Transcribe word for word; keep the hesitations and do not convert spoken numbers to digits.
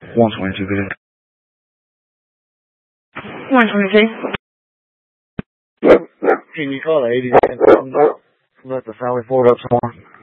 one twenty-two, good. one twenty-two. Can you call the eighty and let the Sally Ford up some more?